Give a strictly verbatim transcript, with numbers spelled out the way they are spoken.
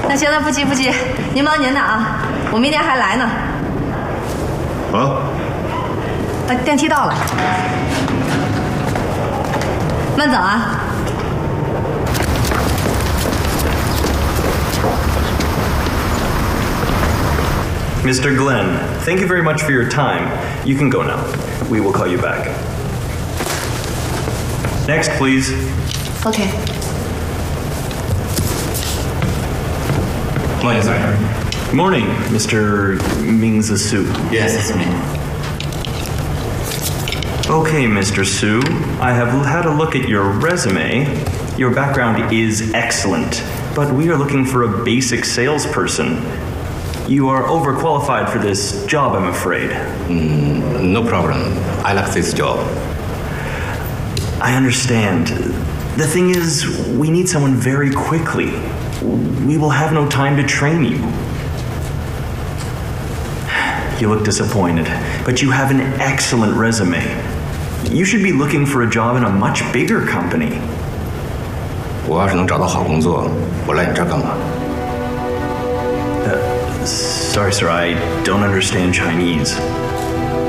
那行，那不急不急，您忙您的啊，我明天还来呢。 啊？ 啊，电梯到了，慢走啊。 Mister Glenn, thank you very much for your time. You can go now. We will call you back. Next, please. OK。 Morning, sir. Morning, Mister Mingzi Su. Yes, it's me. Okay, Mister Su, I have had a look at your resume. Your background is excellent, but we are looking for a basic salesperson. You are overqualified for this job, I'm afraid. Mm, no problem. I like this job. I understand. The thing is, we need someone very quickly. We will have no time to train you. You look disappointed, but you have an excellent resume. You should be looking for a job in a much bigger company. 我要是能找到好工作，我来你这儿干嘛？ Uh, sorry, sir, I don't understand Chinese.